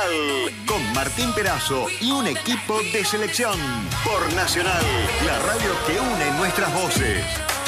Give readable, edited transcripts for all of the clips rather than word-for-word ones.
Nacional, con Martín Perazo y un equipo de selección. Por Nacional, la radio que une nuestras voces.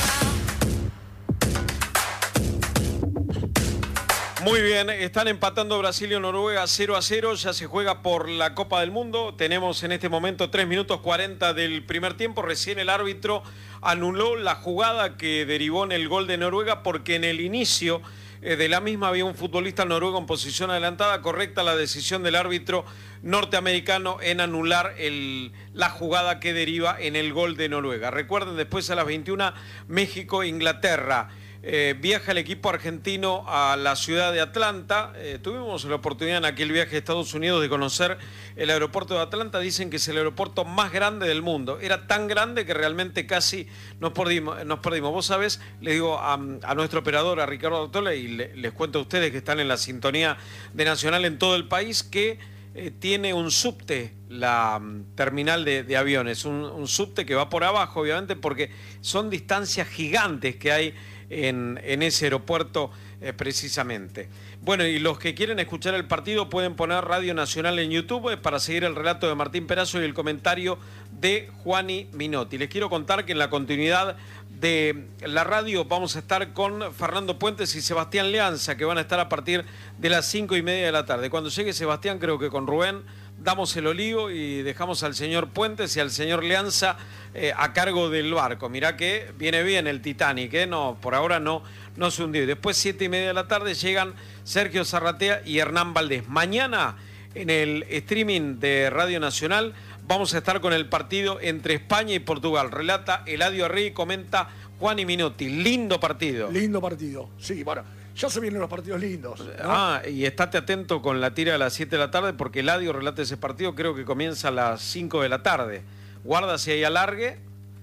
Muy bien, están empatando Brasil y Noruega 0-0, ya se juega por la Copa del Mundo. Tenemos en este momento 3 minutos 40 del primer tiempo. Recién el árbitro anuló la jugada que derivó en el gol de Noruega porque en el inicio de la misma había un futbolista noruego en posición adelantada. Correcta la decisión del árbitro norteamericano en anular la jugada que deriva en el gol de Noruega. Recuerden, después a las 21, México-Inglaterra. Viaja el equipo argentino a la ciudad de Atlanta. Tuvimos la oportunidad en aquel viaje a Estados Unidos de conocer el aeropuerto de Atlanta. Dicen que es el aeropuerto más grande del mundo. Era tan grande que realmente casi nos perdimos. Vos sabés, le digo a nuestro operador, a Ricardo Artola, y les cuento a ustedes que están en la sintonía de Nacional en todo el país, que tiene un subte la terminal de aviones, un subte que va por abajo, obviamente, porque son distancias gigantes que hay en ese aeropuerto precisamente. Bueno, y los que quieren escuchar el partido pueden poner Radio Nacional en YouTube para seguir el relato de Martín Perazo y el comentario de Juani Minotti. Les quiero contar que en la continuidad de la radio vamos a estar con Fernando Puentes y Sebastián Leanza, que van a estar a partir de las 5:30 de la tarde. Cuando llegue Sebastián, creo que con Rubén damos el olivo y dejamos al señor Puentes y al señor Leanza a cargo del barco. Mirá que viene bien el Titanic, no, por ahora no se hundió. Después 7:30 de la tarde llegan Sergio Zarratea y Hernán Valdés. Mañana en el streaming de Radio Nacional vamos a estar con el partido entre España y Portugal. Relata Eladio Arregui, comenta Juani Minotti. Lindo partido. Lindo partido, sí, bueno, ya se vienen los partidos lindos, ¿no? Y estate atento con la tira a las 7 de la tarde porque Eladio relata ese partido, creo que comienza a las 5 de la tarde. Guarda si hay alargue,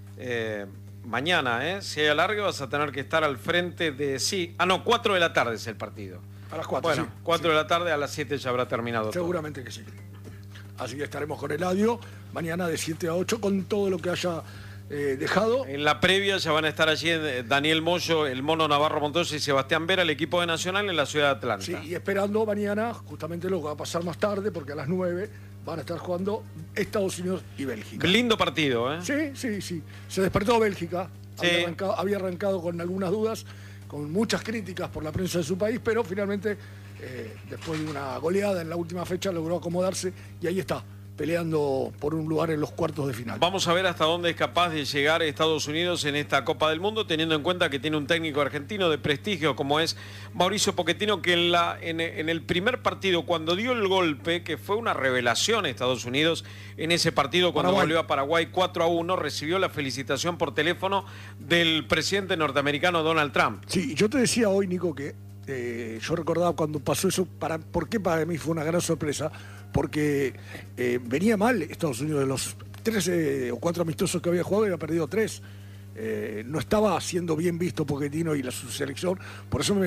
mañana, si hay alargue vas a tener que estar al frente de... 4 de la tarde es el partido. A las 4, bueno, sí. 4 de la tarde, a las 7 ya habrá terminado. Seguramente todo. Que sí. Así que estaremos con Eladio mañana de 7 a 8 con todo lo que haya dejado. En la previa ya van a estar allí Daniel Moyo, el Mono Navarro Montoya y Sebastián Vera, el equipo de Nacional en la ciudad de Atlanta. Sí, y esperando mañana justamente lo que va a pasar más tarde, porque a las 9 van a estar jugando Estados Unidos y Bélgica. Lindo partido, Sí. Se despertó Bélgica. Sí. Había arrancado con algunas dudas, con muchas críticas por la prensa de su país, pero finalmente, después de una goleada en la última fecha, logró acomodarse y ahí está, peleando por un lugar en los cuartos de final. Vamos a ver hasta dónde es capaz de llegar Estados Unidos en esta Copa del Mundo, teniendo en cuenta que tiene un técnico argentino de prestigio como es Mauricio Pochettino, que en el primer partido, cuando dio el golpe, que fue una revelación Estados Unidos en ese partido, cuando volvió a Paraguay 4-1, recibió la felicitación por teléfono del presidente norteamericano Donald Trump. Sí, yo te decía hoy, Nico, que yo recordaba cuando pasó eso, ¿por qué para mí fue una gran sorpresa? Porque venía mal Estados Unidos, de los 13 o 4 amistosos que había jugado, había perdido 3. No estaba haciendo bien visto Pochettino y su selección, por eso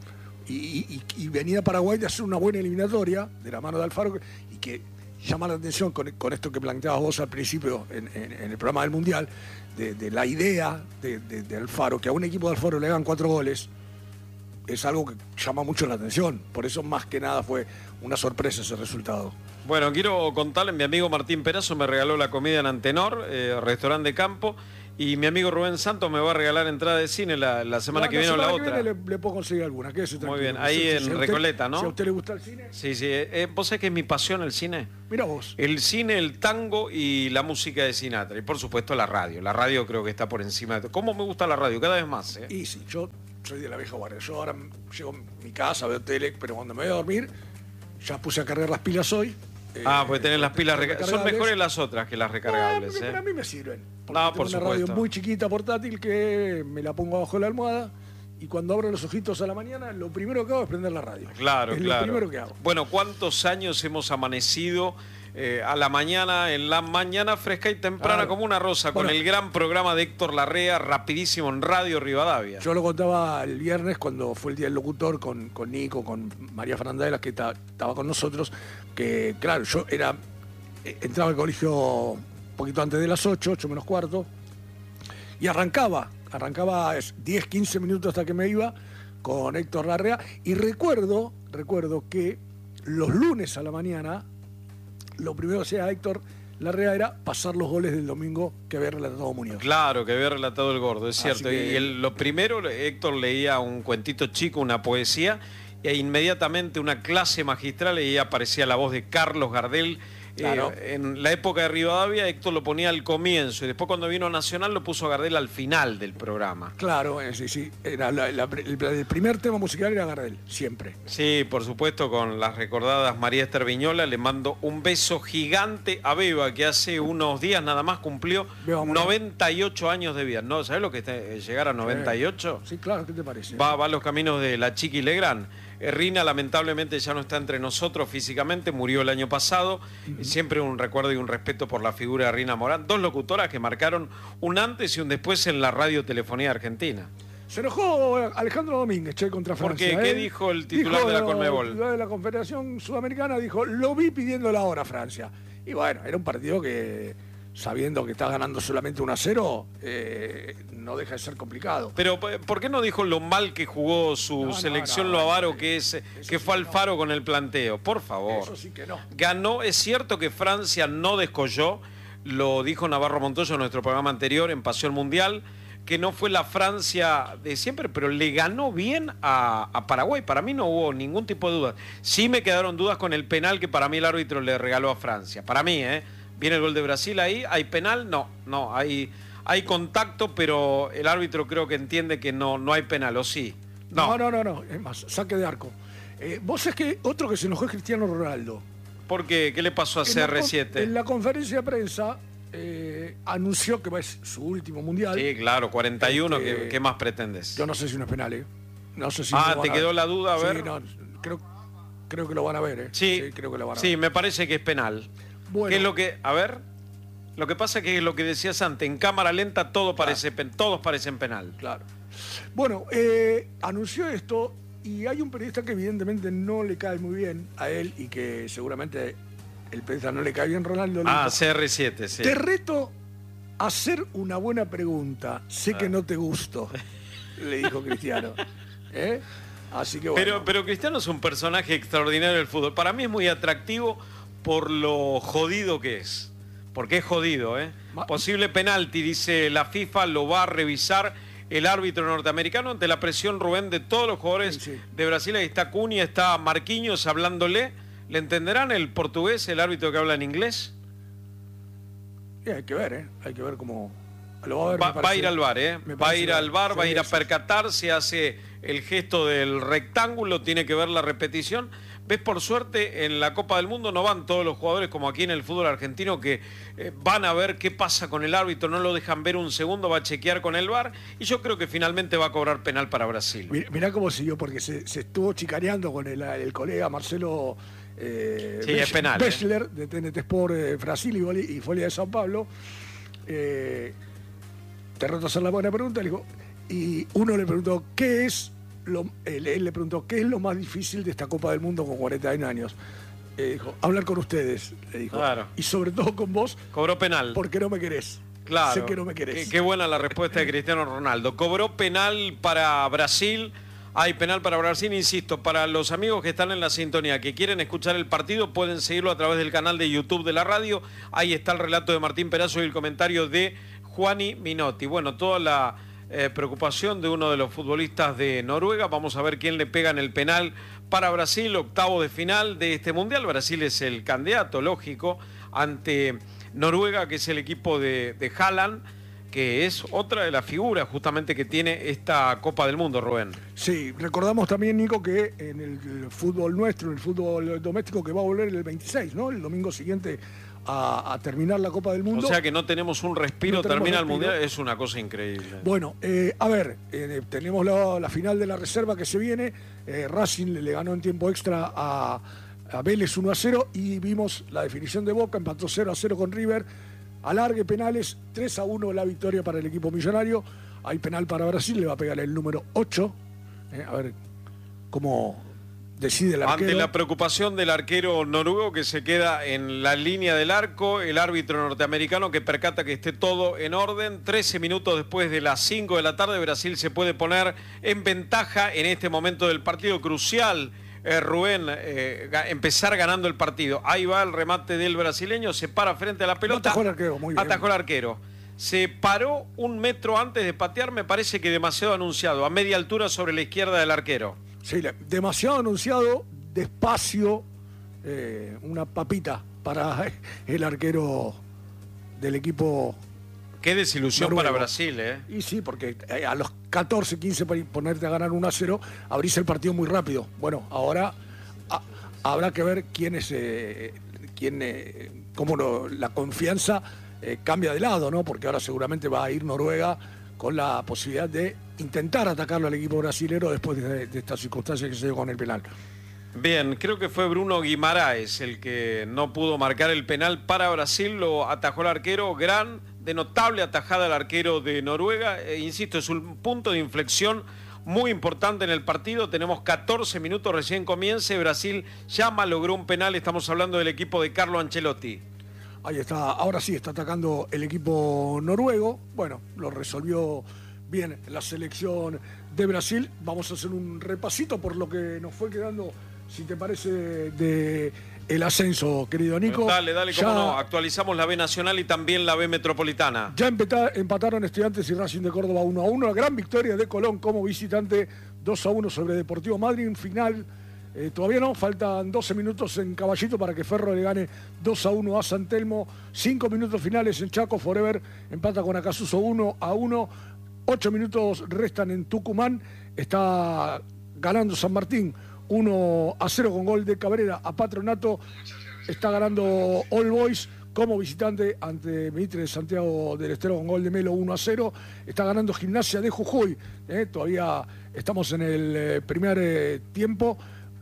y venía a Paraguay de hacer una buena eliminatoria de la mano de Alfaro, y que llama la atención con esto que planteabas vos al principio en el programa del Mundial, de la idea de Alfaro, que a un equipo de Alfaro le hagan 4 goles, es algo que llama mucho la atención. Por eso, más que nada, fue una sorpresa ese resultado. Bueno, quiero contarles, mi amigo Martín Perazo me regaló la comida en Antenor, restaurante de campo, y mi amigo Rubén Santos me va a regalar entrada de cine la semana que viene o la otra. Le puedo conseguir alguna. Muy bien, ahí en Recoleta, ¿no? Si a usted le gusta el cine. Sí. ¿Vos sabés que es mi pasión el cine? Mira vos. El cine, el tango y la música de Sinatra. Y por supuesto la radio. La radio creo que está por encima de todo. ¿Cómo me gusta la radio? Cada vez más, Y sí, yo soy de la vieja guardia. Yo ahora llego a mi casa, veo tele, pero cuando me voy a dormir, ya puse a cargar las pilas hoy. Pues tenés las pilas recargables. Son mejores las otras que las recargables. Pero a mí me sirven. No, por supuesto. Una radio muy chiquita, portátil, que me la pongo abajo de la almohada, y cuando abro los ojitos a la mañana, lo primero que hago es prender la radio. Claro. Lo primero que hago. Bueno, ¿cuántos años hemos amanecido a la mañana, en la mañana fresca y temprana como una rosa, con el gran programa de Héctor Larrea, rapidísimo en Radio Rivadavia? Yo lo contaba el viernes cuando fue el Día del Locutor con Nico, con María Fernanda, que estaba con nosotros, que claro, yo entraba al colegio un poquito antes de las 8 menos cuarto, y arrancaba 10, 15 minutos hasta que me iba con Héctor Larrea, y recuerdo que los lunes a la mañana, lo primero que hacía Héctor Larrea era pasar los goles del domingo que había relatado Muñoz. Claro, que había relatado el Gordo, es cierto. Que... Y lo primero, Héctor leía un cuentito chico, una poesía, e inmediatamente una clase magistral, y ahí aparecía la voz de Carlos Gardel. Claro. En la época de Rivadavia, Héctor lo ponía al comienzo, y después cuando vino Nacional lo puso a Gardel al final del programa. Claro, sí. Era el primer tema musical era Gardel, siempre. Sí, por supuesto, con las recordadas María Esther Viñola. Le mando un beso gigante a Beba, que hace unos días nada más cumplió 98 años de vida. ¿No? ¿Sabés lo que es llegar a 98? Sí, claro, ¿qué te parece? Va a los caminos de la Chiqui Legrand. Rina lamentablemente ya no está entre nosotros físicamente, murió el año pasado. Siempre un recuerdo y un respeto por la figura de Rina Morán, dos locutoras que marcaron un antes y un después en la radiotelefonía argentina. Se enojó Alejandro Domínguez, contra Francia. ¿Por qué? ¿Qué dijo el titular de la Conmebol? El titular de la Confederación Sudamericana dijo, lo vi pidiendo la hora Francia. Y bueno, era un partido que, sabiendo que está ganando solamente 1-0, no deja de ser complicado. Pero ¿por qué no dijo lo mal que jugó su selección lo avaro que fue al faro con el planteo? Por favor. Eso sí que no. Ganó, es cierto que Francia no descolló, lo dijo Navarro Montoya en nuestro programa anterior en Pasión Mundial, que no fue la Francia de siempre, pero le ganó bien a Paraguay. Para mí no hubo ningún tipo de dudas. Sí me quedaron dudas con el penal que para mí el árbitro le regaló a Francia. Para mí, viene el gol de Brasil ahí, ¿hay penal? No, hay contacto, pero el árbitro creo que entiende que no hay penal, ¿o sí? No, es más, saque de arco. Vos sabés que otro que se enojó es Cristiano Ronaldo. ¿Por qué? ¿Qué le pasó a CR7? En la conferencia de prensa anunció que va a ser su último mundial. Sí, claro, 41, ¿qué más pretendes? Yo no sé si no es penal, No sé si ¿te quedó la duda? A ver. Sí, no, creo que lo van a ver, Sí, creo que lo van a ver. Sí, me parece que es penal. Bueno. ¿Qué es lo que...? A ver... Lo que pasa es que lo que decías antes, en cámara lenta todos parecen penal. Claro. Bueno, anunció esto y hay un periodista que evidentemente no le cae muy bien a él y que seguramente el periodista no le cae bien, Ronaldo. CR7, sí. Te reto a hacer una buena pregunta. Sé que no te gusto, le dijo Cristiano. Así que bueno. Pero Cristiano es un personaje extraordinario del fútbol. Para mí es muy atractivo por lo jodido que es. Porque es jodido, Posible penalti, dice la FIFA, lo va a revisar el árbitro norteamericano ante la presión, Rubén, de todos los jugadores de Brasil. Ahí está Cunha, está Marquinhos hablándole. ¿Le entenderán el portugués, el árbitro que habla en inglés? Hay que ver, hay que ver cómo... Lo va a ir al VAR, Va a ir al VAR, va a ir a percatarse, hace el gesto del rectángulo, tiene que ver la repetición. ¿Ves? Por suerte en la Copa del Mundo no van todos los jugadores como aquí en el fútbol argentino que van a ver qué pasa con el árbitro, no lo dejan ver un segundo, va a chequear con el VAR y yo creo que finalmente va a cobrar penal para Brasil. Mirá cómo siguió, porque se estuvo chicaneando con el colega Marcelo es penal, Bechler de TNT Sport Brasil y Folia de Sao Paulo. Te reto a hacer la buena pregunta, le dijo, y uno le preguntó, él le preguntó, ¿qué es lo más difícil de esta Copa del Mundo con 41 años? Dijo, hablar con ustedes, le dijo. Claro. Y sobre todo con vos. Cobró penal. Porque no me querés. Claro. Sé que no me querés. Qué buena la respuesta de Cristiano Ronaldo. Cobró penal para Brasil. Hay penal para Brasil, insisto, para los amigos que están en la sintonía, que quieren escuchar el partido, pueden seguirlo a través del canal de YouTube de la radio. Ahí está el relato de Martín Perazo y el comentario de Juani Minotti. Bueno, toda la preocupación de uno de los futbolistas de Noruega. Vamos a ver quién le pega en el penal para Brasil, octavo de final de este Mundial. Brasil es el candidato, lógico, ante Noruega, que es el equipo de Haaland, que es otra de las figuras justamente que tiene esta Copa del Mundo, Rubén. Sí, recordamos también, Nico, que en el fútbol nuestro, en el fútbol doméstico, que va a volver el 26, ¿no? El domingo siguiente a terminar la Copa del Mundo. O sea que no tenemos un respiro, termina el Mundial, es una cosa increíble. Bueno, a ver, tenemos la final de la reserva que se viene. Racing le ganó en tiempo extra a Vélez 1-0 y vimos la definición de Boca, empató 0-0 con River. Alargue, penales, 3-1 la victoria para el equipo millonario. Hay penal para Brasil, le va a pegar el número 8. A ver cómo decide el arquero. Ante la preocupación del arquero noruego que se queda en la línea del arco, el árbitro norteamericano que percata que esté todo en orden. 13 minutos después de las 5 de la tarde, Brasil se puede poner en ventaja en este momento del partido crucial Rubén, empezar ganando el partido. Ahí va el remate del brasileño, se para frente a la pelota. Atajó el arquero, muy bien. Atajó el arquero. Se paró un metro antes de patear, me parece que demasiado anunciado, a media altura sobre la izquierda del arquero. Sí, demasiado anunciado, despacio, una papita para el arquero del equipo. Qué desilusión noruego. Para Brasil, ¿eh? Y sí, porque a los 14, 15 para ponerte a ganar 1-0, abrís el partido muy rápido. Bueno, ahora habrá que ver cómo la confianza cambia de lado, ¿no? Porque ahora seguramente va a ir Noruega con la posibilidad de intentar atacarlo al equipo brasilero después de esta circunstancia que se dio con el penal. Bien, creo que fue Bruno Guimaraes el que no pudo marcar el penal para Brasil, lo atajó el arquero, de notable atajada al arquero de Noruega, insisto, es un punto de inflexión muy importante en el partido, tenemos 14 minutos, recién comience, Brasil ya malogró un penal, estamos hablando del equipo de Carlo Ancelotti. Ahí está, ahora sí está atacando el equipo noruego, bueno, lo resolvió bien la selección de Brasil, vamos a hacer un repasito por lo que nos fue quedando, si te parece, de el ascenso, querido Nico. Dale, cómo no. Actualizamos la B Nacional y también la B Metropolitana. Ya empataron Estudiantes y Racing de Córdoba 1-1. La gran victoria de Colón como visitante 2-1 sobre Deportivo Madryn. Final, todavía no, faltan 12 minutos en Caballito para que Ferro le gane 2-1 a San Telmo. 5 minutos finales en Chaco. Forever empata con Acasuso 1-1. 8 minutos restan en Tucumán. Está ganando San Martín 1-0 con gol de Cabrera a Patronato. Está ganando All Boys como visitante ante Mitre de Santiago del Estero con gol de Melo 1-0. Está ganando Gimnasia de Jujuy. Todavía estamos en el primer tiempo.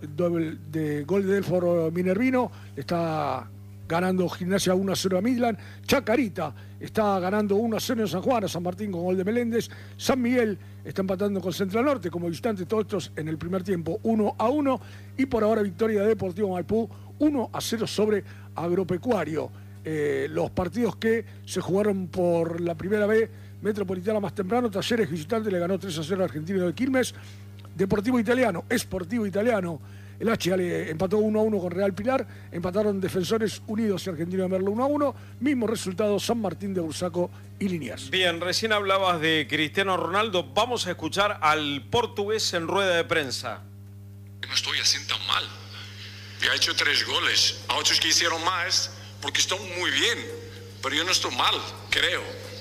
De gol de Delfor Minervino. Está ganando Gimnasia 1-0 a Midland. Chacarita está ganando 1-0 en San Juan a San Martín con gol de Meléndez. San Miguel está empatando con Central Norte como visitante, todos estos en el primer tiempo 1-1. Y por ahora victoria de Deportivo Maipú 1-0 sobre Agropecuario. Los partidos que se jugaron por la primera vez, Metropolitana más temprano, Talleres visitante le ganó 3-0 al Argentino de Quilmes. Deportivo Italiano, Sportivo Italiano, el H le empató 1-1 con Real Pilar, empataron Defensores Unidos y Argentino de Merlo 1-1, mismo resultado San Martín de Bursaco y Liniers. Bien, recién hablabas de Cristiano Ronaldo, vamos a escuchar al portugués en rueda de prensa. No estoy haciendo tan mal, ya he hecho 3 goles, a otros que hicieron más porque están muy bien, pero yo no estoy mal, creo,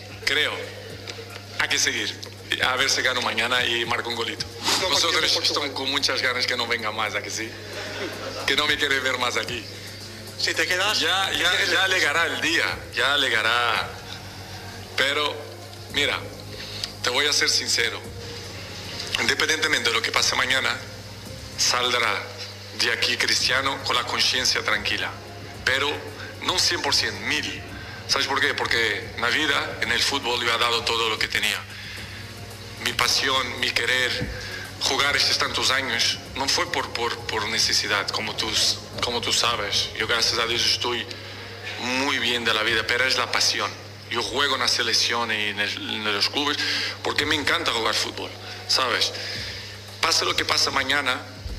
hay que seguir. A ver si gano mañana y marco un golito. Vosotros están con muchas ganas que no venga más, ¿a que sí? Que no me quiere ver más aquí. Si te quedas... Ya llegará el día, ya llegará. Pero, mira, te voy a ser sincero. Independientemente de lo que pase mañana, saldrá de aquí Cristiano con la conciencia tranquila. Pero no 100%, 1000. ¿Sabes por qué? Porque en la vida, en el fútbol, yo he dado todo lo que tenía. Mi pasión, mi querer jugar estos tantos años no fue por necesidad, como tú sabes. Yo gracias a Dios estoy muy bien de la vida, pero es la pasión. Yo juego en la selección y en los clubes porque me encanta jugar fútbol, ¿sabes? Pase lo que pase mañana,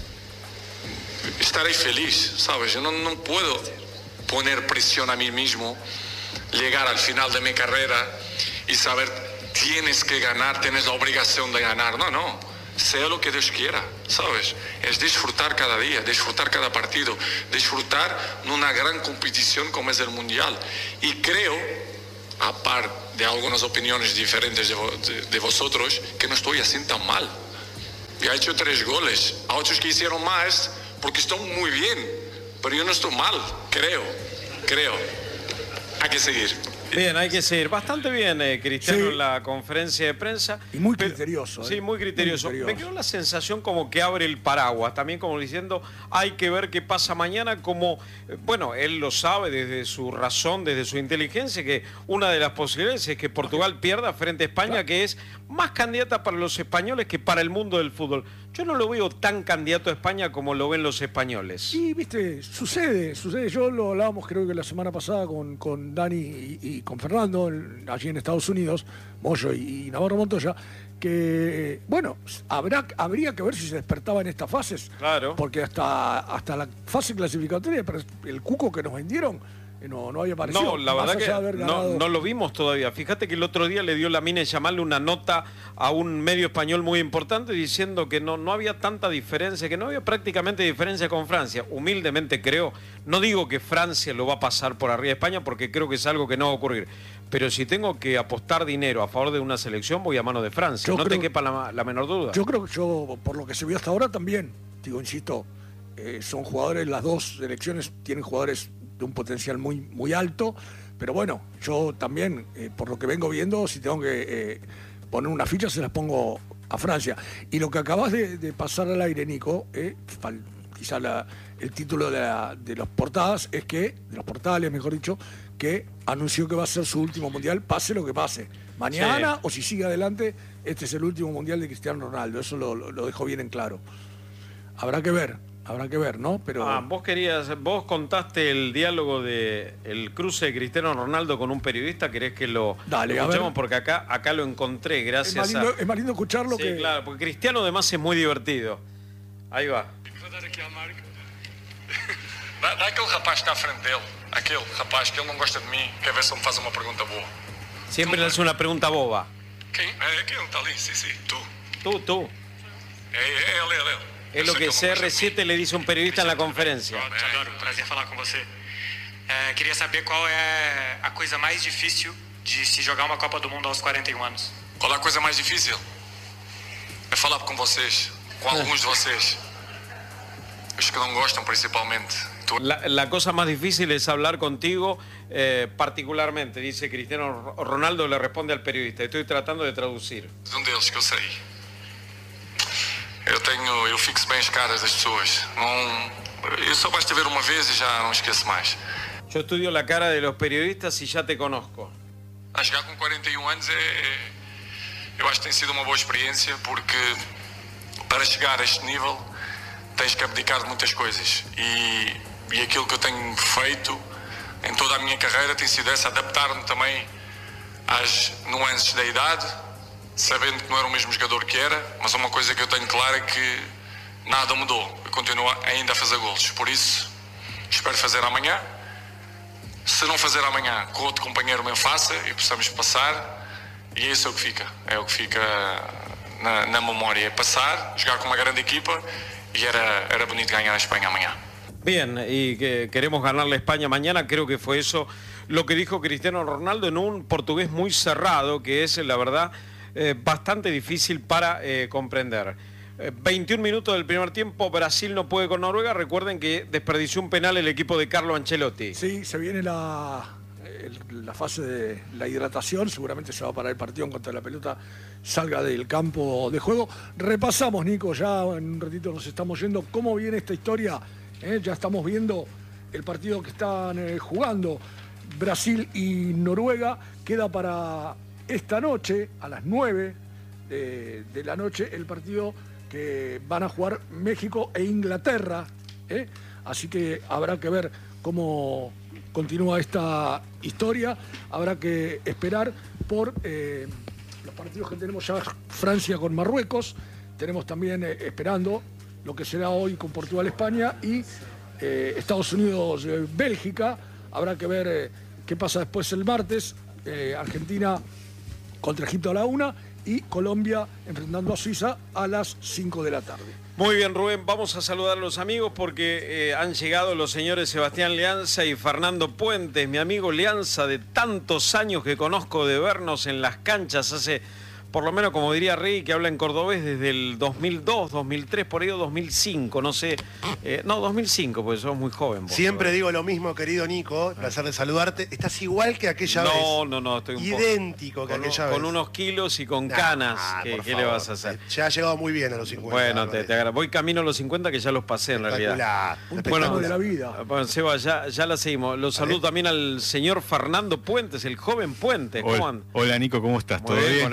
estaré feliz, ¿sabes? Yo no puedo poner presión a mí mismo, llegar al final de mi carrera y saber... Tienes que ganar, tienes la obligación de ganar. No, sea lo que Dios quiera, ¿sabes? Es disfrutar cada día, disfrutar cada partido, disfrutar de una gran competición como es el Mundial. Y creo, aparte de algunas opiniones diferentes de vosotros, que no estoy haciendo tan mal. Ya he hecho 3 goles, a otros que hicieron más porque están muy bien, pero yo no estoy mal, creo. Hay que seguir. Bien, hay que seguir. Bastante bien, Cristiano, en la conferencia de prensa. Y muy criterioso. Sí, muy criterioso. Me quedó la sensación como que abre el paraguas, también como diciendo, hay que ver qué pasa mañana, como, bueno, él lo sabe desde su razón, desde su inteligencia, que una de las posibilidades es que Portugal pierda frente a España, que es más candidata para los españoles que para el mundo del fútbol. Yo no lo veo tan candidato a España como lo ven los españoles. Sí, viste, sucede. Yo lo hablábamos creo que la semana pasada con Dani y con Fernando, allí en Estados Unidos, Moyo y Navarro Montoya, que, bueno, habría que ver si se despertaba en estas fases. Claro. Porque hasta la fase clasificatoria, el cuco que nos vendieron, no había aparecido. No, la verdad que no lo vimos todavía. Fíjate que el otro día le dio Lamine Yamal una nota a un medio español muy importante diciendo que no había tanta diferencia, que no había prácticamente diferencia con Francia. Humildemente creo, no digo que Francia lo va a pasar por arriba de España porque creo que es algo que no va a ocurrir. Pero si tengo que apostar dinero a favor de una selección, voy a mano de Francia. No te quepa la menor duda. Yo creo que por lo que se vio hasta ahora también, insisto, son jugadores, las dos selecciones tienen jugadores de un potencial muy, muy alto, pero bueno, yo también, por lo que vengo viendo, si tengo que poner una ficha, se las pongo a Francia. Y lo que acabas de pasar al aire, Nico, quizá el título de las portadas es que, de los portales, mejor dicho, que anunció que va a ser su último mundial, pase lo que pase. Mañana, o si sigue adelante, este es el último mundial de Cristiano Ronaldo. Eso lo dejó bien en claro. Habrá que ver, ¿no? Pero vos contaste el diálogo el cruce de Cristiano Ronaldo con un periodista. ¿Querés que lo escuchemos? Porque acá lo encontré, gracias es más lindo escucharlo que... Sí, claro, porque Cristiano además es muy divertido. Ahí va. Vou dar aqui ao Marco. Dá aquele rapaz que está à frente dele. Aquele rapaz que ele não gosta de mim. Quer ver se ele me faz uma pergunta boa. Siempre le hace una pregunta boba. Quem? É aquele que está ali, sim. Tú. É ele. Es lo que CR7 le dice a un periodista en la conferencia. Teodoro, prazer falar com você. Queria saber qual é a coisa mais difícil de se jogar uma Copa do Mundo aos 41 anos. Qual é a coisa mais difícil? É falar com vocês, com alguns de vocês. Os que não gostam, principalmente. La cosa más difícil es hablar contigo, particularmente, dice Cristiano Ronaldo, le responde al periodista. Estoy tratando de traducir. Um deles que eu sei. Eu fixo bem as caras das pessoas. Eu só basta ver uma vez e já não esqueço mais. Yo estudio la cara de los periodistas y ya te conozco. A chegar com 41 anos eu acho que tem sido uma boa experiência, porque para chegar a este nível tens que abdicar de muitas coisas. E aquilo que eu tenho feito em toda a minha carreira tem sido adaptar-me também às nuances da idade, sabendo que não era o mesmo jogador que era, mas uma coisa que eu tenho clara é que nada mudou. Eu continuo ainda a fazer golos. Por isso, espero fazer amanhã. Se não fazer amanhã, que outro companheiro me faça e possamos passar. E isso é o que fica. É o que fica na memória. É passar, jogar com uma grande equipa y era bonito ganar a España mañana. Bien, y que queremos ganarle a España mañana, creo que fue eso lo que dijo Cristiano Ronaldo en un portugués muy cerrado, que es, la verdad, bastante difícil para comprender. 21 minutos del primer tiempo, Brasil no puede con Noruega. Recuerden que desperdició un penal el equipo de Carlo Ancelotti. Sí, se viene la fase de la hidratación, seguramente se va a parar el partido en cuanto la pelota salga del campo de juego. Repasamos, Nico, ya en un ratito nos estamos yendo. ¿Cómo viene esta historia? Ya estamos viendo el partido que están jugando Brasil y Noruega. Queda para esta noche, a las 9 de la noche, el partido que van a jugar México e Inglaterra. Así que habrá que ver cómo continúa esta historia. Habrá que esperar por los partidos que tenemos ya. Francia con Marruecos. Tenemos también esperando lo que será hoy con Portugal-España y Estados Unidos-Bélgica. Habrá que ver qué pasa después el martes. Argentina contra Egipto a la 1 y Colombia enfrentando a Suiza a las 5 de la tarde. Muy bien, Rubén, vamos a saludar a los amigos porque han llegado los señores Sebastián Leanza y Fernando Puentes, mi amigo Leanza, de tantos años que conozco de vernos en las canchas hace, por lo menos, como diría Rey, que habla en cordobés, desde el 2002, 2003, por ahí o 2005, no sé. No, 2005, porque sos muy joven. Siempre digo lo mismo, querido Nico, placer de saludarte. Estás igual que aquella vez. No, estoy un idéntico poco, que aquella vez. Con unos kilos y con canas. ¿Qué le vas a hacer? Ya ha llegado muy bien a los 50. Bueno, te agradezco. Voy camino a los 50 que ya los pasé en realidad. Bueno, de la vida. Bueno, Seba, ya la seguimos. Los saludo también al señor Fernando Puentes, el joven Puentes. Hola Nico, ¿cómo estás? ¿Todo bien? Con esa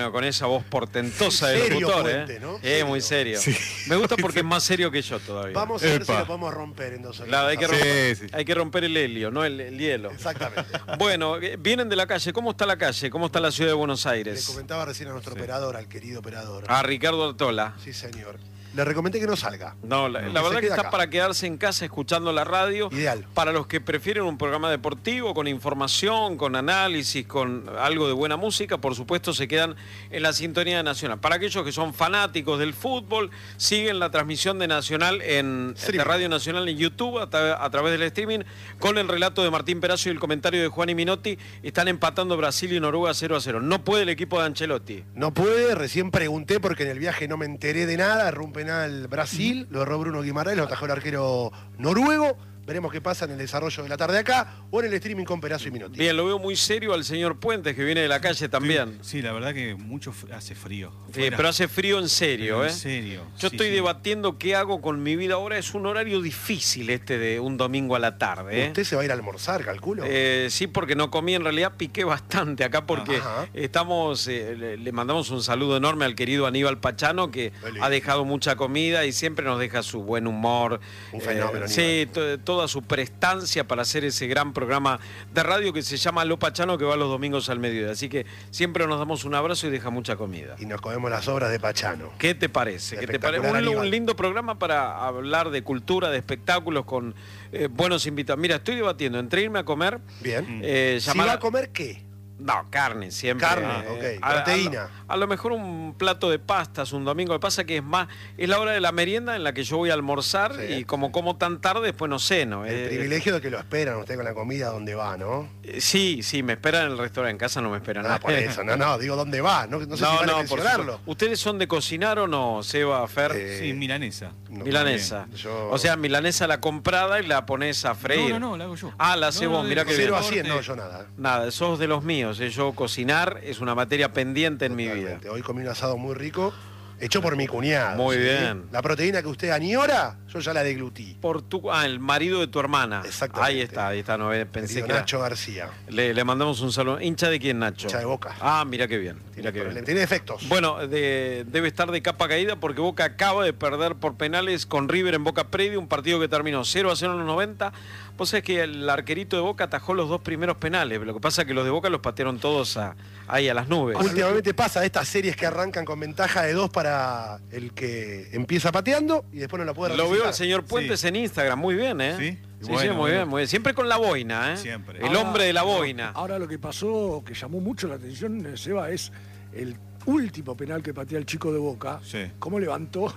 voz portentosa del Serio locutor, Puente, ¿no? Muy serio. Sí. Me gusta porque es más serio que yo todavía. Vamos a ver si Epa. lo podemos romper en 2 horas. Claro, Sí. hay que romper el helio, no el hielo. Exactamente. Bueno, vienen de la calle. ¿Cómo está la calle? ¿Cómo está la ciudad de Buenos Le Aires? comentaba recién a nuestro operador, al querido operador. A Ricardo Artola. Sí, señor. Le recomendé que no salga. No, la Que verdad se que quede está acá. para quedarse en casa escuchando la radio. Ideal. Para los que prefieren un programa deportivo, con información, con análisis, con algo de buena música, por supuesto se quedan en la sintonía de Nacional. Para aquellos que son fanáticos del fútbol, siguen la transmisión de Nacional de Radio Nacional en YouTube a través del streaming, con el relato de Martín Perazzo y el comentario de Juan y Minotti. Están empatando Brasil y Noruega 0-0. No puede el equipo de Ancelotti. No puede, recién pregunté porque en el viaje no me enteré de nada. Erró un penal Brasil, lo erró Bruno Guimaraes, lo atajó el arquero noruego. Veremos qué pasa en el desarrollo de la tarde acá o en el streaming con Perazzo y Minotti. Bien, lo veo muy serio al señor Puentes, que viene de la calle también. Sí, la verdad que hace frío. Pero hace frío en serio, Pero ¿eh? en serio. Yo Sí, estoy sí. debatiendo qué hago con mi vida ahora. Es un horario difícil este de un domingo a la tarde, ¿eh? ¿Usted se va a ir a almorzar, calculo? Sí, porque no comí, en realidad piqué bastante acá porque Ajá. estamos, le mandamos un saludo enorme al querido Aníbal Pachano, que Qué ha dejado mucha comida y siempre nos deja su buen humor. Un fenómeno, Sí, toda su prestancia para hacer ese gran programa de radio que se llama Lo Pachano, que va los domingos al mediodía. Así que siempre nos damos un abrazo y deja mucha comida. Y nos comemos las obras de Pachano. ¿Qué te parece? ¿Qué te parece? Espectacular, Aníbal. Un lindo programa para hablar de cultura, de espectáculos, con buenos invitados. Mira, estoy debatiendo entre irme a comer. Bien. ¿Si llamar va a comer qué? No, carne, siempre. Carne, ok. Proteína. A lo mejor un plato de pastas un domingo. Lo que pasa que es la hora de la merienda en la que yo voy a almorzar Sí. y como tan tarde, después no ceno. El privilegio de que lo esperan usted con la comida donde va, ¿no? Sí, me esperan en el restaurante. En casa no me esperan. Ah, por eso. No, digo dónde va. No sé si van a por mencionarlo. supuesto. ¿Ustedes son de cocinar o no, Seba, Fer? Sí, milanesa. No, Milanesa. yo- O sea, milanesa la comprada y la pones a freír. No, la hago yo. Ah, la haces vos, mirá que bien. 0 a 100, no, yo nada. Nada, sos de los míos. Yo cocinar es una materia pendiente en mi vida. Totalmente. Hoy comí un asado muy rico, hecho por mi cuñado. Muy ¿sí? bien. La proteína que usted añora, yo ya la deglutí. El marido de tu hermana. Exactamente. Ahí está, no pensé Querido que era- Nacho García. Le mandamos un saludo. ¿Hincha de quién, Nacho? Hincha de Boca. Ah, mira qué bien. Mira qué bien. Tiene defectos. Bueno, debe estar de capa caída porque Boca acaba de perder por penales con River en Boca Predio, un partido que terminó 0-0 en los 90. Vos sabés que el arquerito de Boca atajó los 2 primeros penales. Lo que pasa es que los de Boca los patearon todos ahí a las nubes. Últimamente pasa estas series que arrancan con ventaja de 2 para el que empieza pateando y después no la puede Lo veo rectificar. al señor Puentes Sí. en Instagram, muy bien, ¿eh? Sí, Sí, bueno, muy bien, bueno. muy bien. Siempre con la boina, ¿eh? Siempre. El hombre de la boina. Ahora lo que pasó, que llamó mucho la atención, Seba, es el último penal que patea el chico de Boca. Sí. Cómo levantó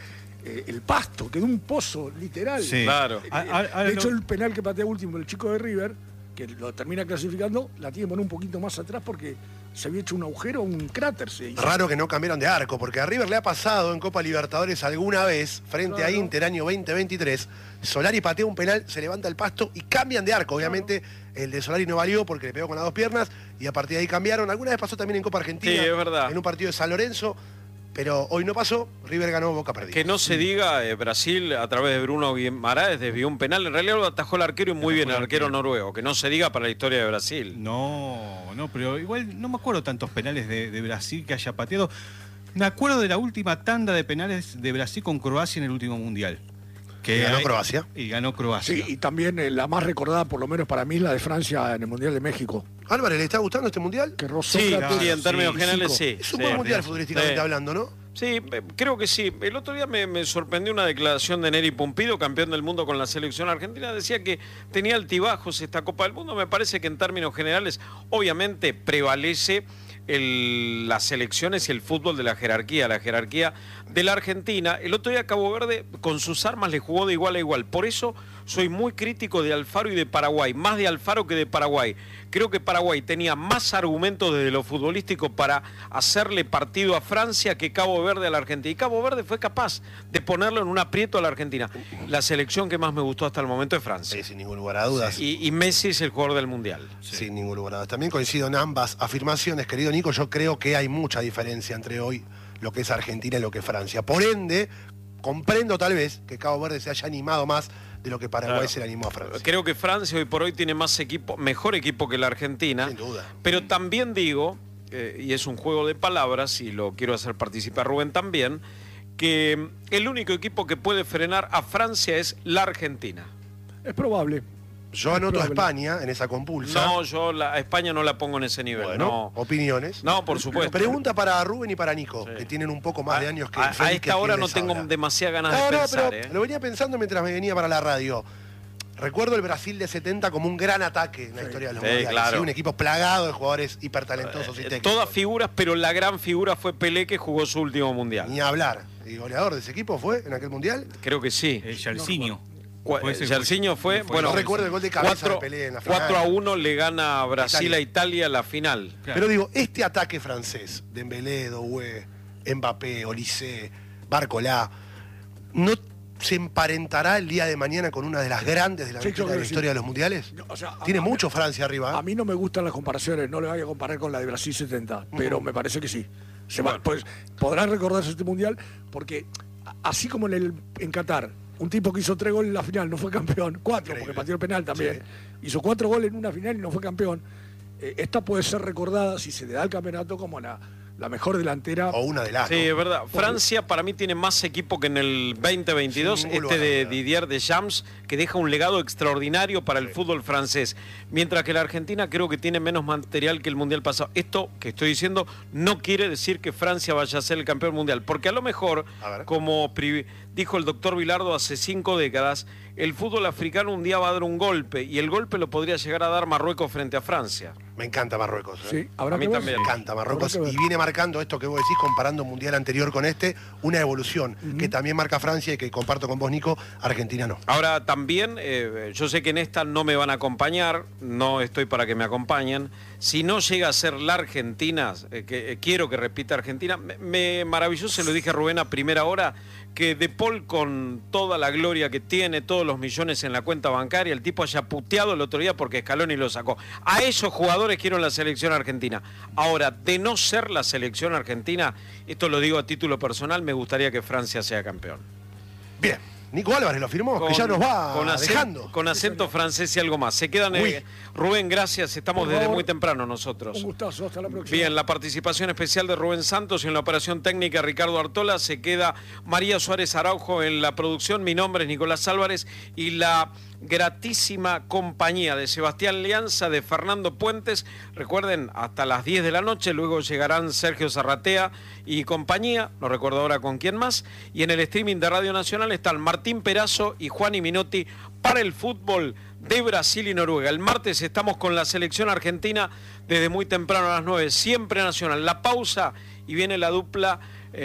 el pasto, quedó un pozo, literal. Sí. Claro. De hecho, el penal que patea último el chico de River, que lo termina clasificando, la tiene que poner un poquito más atrás porque se había hecho un agujero, un cráter se hizo. Raro que no cambiaron de arco, porque a River le ha pasado en Copa Libertadores alguna vez, frente a Claro. Inter, año 2023. Solari patea un penal, se levanta el pasto y cambian de arco. Obviamente el de Solari no valió porque le pegó con las 2 piernas y a partir de ahí cambiaron. Alguna vez pasó también en Copa Argentina, Sí, es verdad. en un partido de San Lorenzo, pero hoy no pasó, River ganó, Boca perdió. Que no se diga, Brasil a través de Bruno Guimaraes desvió un penal. En realidad lo atajó el arquero y muy bien, el arquero noruego. Que no se diga para la historia de Brasil. No, pero igual no me acuerdo tantos penales de Brasil que haya pateado. Me acuerdo de la última tanda de penales de Brasil con Croacia en el último mundial. Y ganó Croacia. Y ganó Croacia. Sí, y también la más recordada, por lo menos para mí, la de Francia en el Mundial de México. Álvarez, ¿le está gustando este mundial? Que rozó Sí, Sócrates sí, en términos y generales Zico. sí. Es un Sí. buen mundial sí. futbolísticamente Sí. hablando, ¿no? Sí, creo que sí. El otro día me sorprendió una declaración de Neri Pumpido, campeón del mundo con la selección argentina. Decía que tenía altibajos esta Copa del Mundo. Me parece que en términos generales, obviamente, prevalece las selecciones y el fútbol de la jerarquía de la Argentina. El otro día Cabo Verde con sus armas le jugó de igual a igual. Por eso soy muy crítico de Alfaro y de Paraguay, más de Alfaro que de Paraguay. Creo que Paraguay tenía más argumentos desde lo futbolístico para hacerle partido a Francia que Cabo Verde a la Argentina. Y Cabo Verde fue capaz de ponerlo en un aprieto a la Argentina. La selección que más me gustó hasta el momento es Francia. Sí, sin ningún lugar a dudas. Y Messi es el jugador del Mundial. Sin ningún lugar a dudas. También coincido en ambas afirmaciones, querido Nico. Yo creo que hay mucha diferencia entre hoy lo que es Argentina y lo que es Francia. Por ende, comprendo tal vez que Cabo Verde se haya animado más de lo que Paraguay Claro. se le animó a Francia. Creo que Francia hoy por hoy tiene más equipo, mejor equipo que la Argentina. Sin duda. Pero también digo, y es un juego de palabras, y lo quiero hacer participar Rubén también, que el único equipo que puede frenar a Francia es la Argentina. Es probable. Yo anoto a España en esa compulsa. No, yo a España no la pongo en ese nivel. Bueno, no. opiniones. No, por supuesto. Pregunta para Rubén y para Nico, que tienen un poco más de años que a esta hora no tengo ahora. demasiada ganas de pensar. Pero lo venía pensando mientras me venía para la radio. Recuerdo el Brasil de 70 como un gran ataque en la historia de los mundiales. Claro. ¿Sí? Un equipo plagado de jugadores hipertalentosos y técnicos. Todas figuras, pero la gran figura fue Pelé, que jugó su último mundial. Ni hablar. ¿Y goleador de ese equipo fue en aquel mundial? Creo que sí. Jairzinho. Jairzinho fue, bueno, no recuerdo el gol de cabeza de Pelé en la final. 4-1 le gana a Brasil a Italia la final. Claro. Pero digo, este ataque francés, Dembélé, Doué, Mbappé, Olise, Barcola, ¿no se emparentará el día de mañana con una de las grandes de la, historia de los mundiales? No, o sea, Tiene mucho Francia arriba. A mí no me gustan las comparaciones, no le voy a comparar con la de Brasil 70, pero me parece que sí. Pues, podrán recordarse este mundial, porque así como en Qatar, un tipo que hizo 3 goles en la final no fue campeón, 4, increíble, porque pateó el penal también, hizo 4 goles en una final y no fue campeón. Esta puede ser recordada, si se le da el campeonato, como la mejor delantera. O una de las. Sí, es verdad. Francia para mí tiene más equipo que en el 2022, de Didier Deschamps, que deja un legado extraordinario para el fútbol francés. Mientras que la Argentina creo que tiene menos material que el mundial pasado. Esto que estoy diciendo no quiere decir que Francia vaya a ser el campeón mundial, porque a lo mejor, como dijo el doctor Bilardo hace 5 décadas, el fútbol africano un día va a dar un golpe, y el golpe lo podría llegar a dar Marruecos frente a Francia. Me encanta Marruecos. Sí, a mí también. Me encanta Marruecos. Y viene marcando esto que vos decís, comparando un mundial anterior con este, una evolución que también marca Francia y que comparto con vos, Nico, Argentina no. Ahora también, yo sé que en esta no me van a acompañar, no estoy para que me acompañen. Si no llega a ser la Argentina, que quiero que repita Argentina, me maravilló, se lo dije a Rubén a primera hora, que De Paul, con toda la gloria que tiene, todos los millones en la cuenta bancaria, el tipo haya puteado el otro día porque Scaloni lo sacó. A esos jugadores quiero en la selección argentina. Ahora, de no ser la selección argentina, esto lo digo a título personal, me gustaría que Francia sea campeón. Bien. Nico Álvarez lo firmó, que ya nos va dejando. Con acento francés y algo más. Se quedan... Rubén, gracias. Estamos desde muy temprano nosotros. Un gustazo, hasta la próxima. Bien, la participación especial de Rubén Santos y en la operación técnica Ricardo Artola. Se queda María Suárez Araujo en la producción. Mi nombre es Nicolás Álvarez y la gratísima compañía de Sebastián Lianza, de Fernando Puentes. Recuerden, hasta las 10 de la noche, luego llegarán Sergio Zarratea y compañía, no recuerdo ahora con quién más, y en el streaming de Radio Nacional están Martín Perazo y Juan Minotti para el fútbol de Brasil y Noruega. El martes estamos con la selección argentina desde muy temprano a las 9, siempre Nacional. La pausa y viene la dupla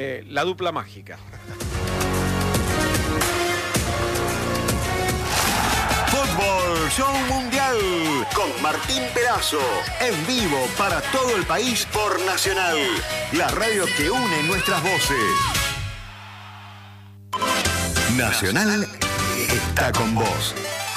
mágica. Fútbol Show Mundial con Martín Perazo, en vivo para todo el país por Nacional, la radio que une nuestras voces. Nacional está con vos.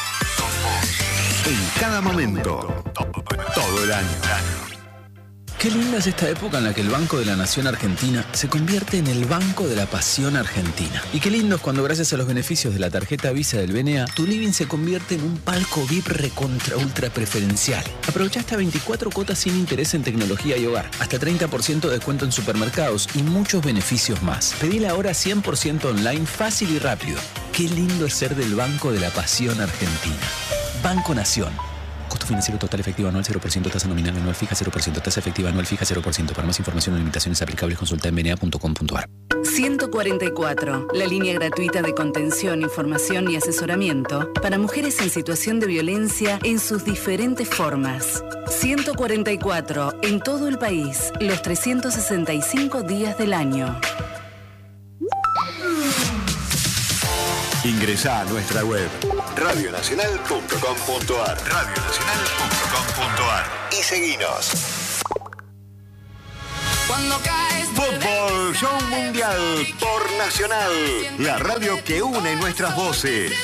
En cada momento, todo el año. Qué linda es esta época en la que el Banco de la Nación Argentina se convierte en el Banco de la Pasión Argentina. Y qué lindo es cuando, gracias a los beneficios de la tarjeta Visa del BNA, tu living se convierte en un palco VIP recontra ultra preferencial. Aprovecha hasta 24 cuotas sin interés en tecnología y hogar, hasta 30% de descuento en supermercados y muchos beneficios más. Pedila ahora 100% online, fácil y rápido. Qué lindo es ser del Banco de la Pasión Argentina. Banco Nación. Costo financiero total efectivo anual 0%, tasa nominal anual fija 0%, tasa efectiva anual fija 0%. Para más información o limitaciones aplicables, consulta en bna.com.ar. 144, la línea gratuita de contención, información y asesoramiento para mujeres en situación de violencia en sus diferentes formas. 144, en todo el país, los 365 días del año. Ingresá a nuestra web radionacional.com.ar y seguinos. Fútbol Show Mundial por Nacional, la radio que une nuestras voces.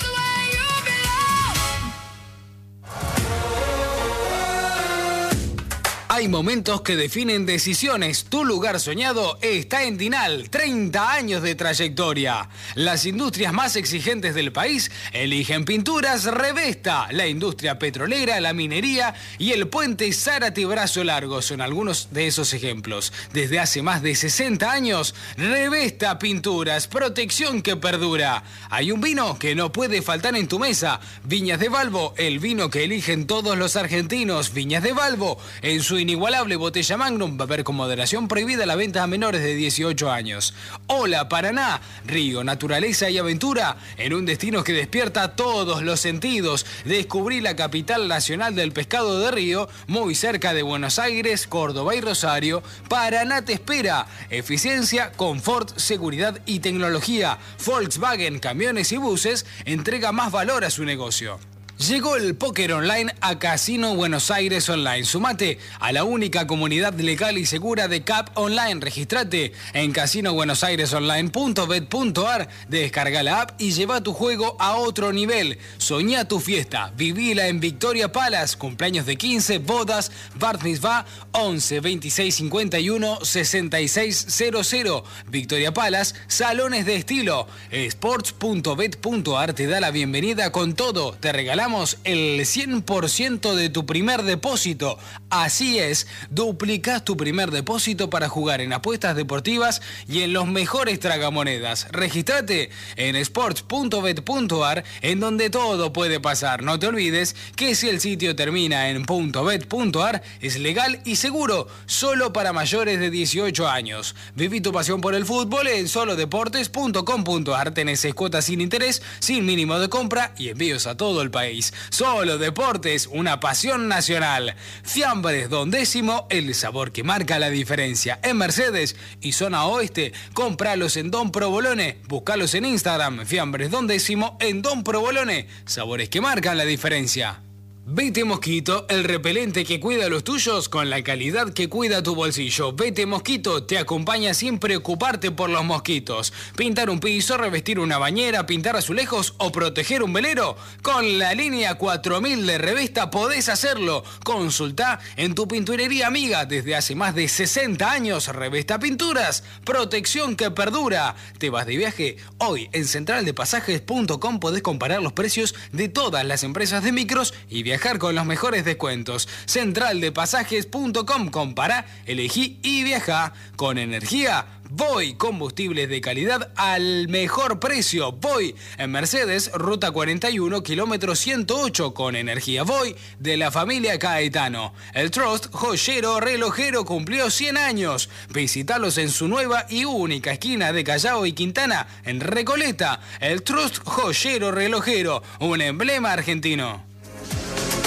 Hay momentos que definen decisiones. Tu lugar soñado está en Dinal. 30 años de trayectoria. Las industrias más exigentes del país eligen Pinturas Revesta. La industria petrolera, la minería y el puente Zárate Brazo Largo son algunos de esos ejemplos. Desde hace más de 60 años, Revesta Pinturas, protección que perdura. Hay un vino que no puede faltar en tu mesa. Viñas de Valvo, el vino que eligen todos los argentinos. Viñas de Valvo, en su inigualable botella Magnum, va a haber con moderación prohibida la venta a menores de 18 años. Hola Paraná, río, naturaleza y aventura en un destino que despierta todos los sentidos. Descubrí la capital nacional del pescado de río, muy cerca de Buenos Aires, Córdoba y Rosario. Paraná te espera. Eficiencia, confort, seguridad y tecnología. Volkswagen Camiones y Buses entrega más valor a su negocio. Llegó el póker online a Casino Buenos Aires Online. Sumate a la única comunidad legal y segura de CAP Online. Registrate en casinobuenosairesonline.bet.ar. Descarga la app y lleva tu juego a otro nivel. Soñá tu fiesta. Vivila en Victoria Palace. Cumpleaños de 15, bodas, Bar Mitzvah, 11 26 51 66 00. Victoria Palace, salones de estilo. Sports.bet.ar te da la bienvenida con todo. Te regalamos el 100% de tu primer depósito. Así es, duplicás tu primer depósito para jugar en apuestas deportivas y en los mejores tragamonedas. Regístrate en sports.bet.ar, en donde todo puede pasar. No te olvides que si el sitio termina en .bet.ar es legal y seguro, solo para mayores de 18 años. Viví tu pasión por el fútbol en solodeportes.com.ar. Tenés cuotas sin interés, sin mínimo de compra y envíos a todo el país. Solo Deportes, una pasión nacional. Fiambres Don Décimo, el sabor que marca la diferencia. En Mercedes y zona oeste, compralos en Don Provolone. Búscalos en Instagram, Fiambres Don Décimo en Don Provolone. Sabores que marcan la diferencia. Vete Mosquito, el repelente que cuida a los tuyos con la calidad que cuida tu bolsillo. Vete Mosquito te acompaña sin preocuparte por los mosquitos. Pintar un piso, revestir una bañera, pintar azulejos o proteger un velero. Con la línea 4000 de Revesta podés hacerlo. Consultá en tu pinturería amiga desde hace más de 60 años. Revesta Pinturas, protección que perdura. ¿Te vas de viaje? Hoy en centraldepasajes.com podés comparar los precios de todas las empresas de micros y viajar con los mejores descuentos. Centraldepasajes.com. Compará, elegí y viaja. Con energía Voy, combustibles de calidad al mejor precio. Voy en Mercedes, ruta 41, kilómetro 108, con energía Voy de la familia Caetano. El Trust, joyero relojero, cumplió 100 años. Visítalos en su nueva y única esquina de Callao y Quintana, en Recoleta. El Trust, joyero relojero, un emblema argentino.